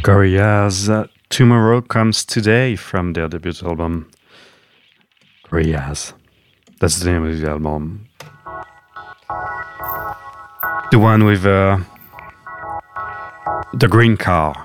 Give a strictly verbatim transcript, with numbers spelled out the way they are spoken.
Gorillaz, uh, Tomorrow Comes Today from their debut album, Gorillaz. That's the name of the album. The one with uh, the green car.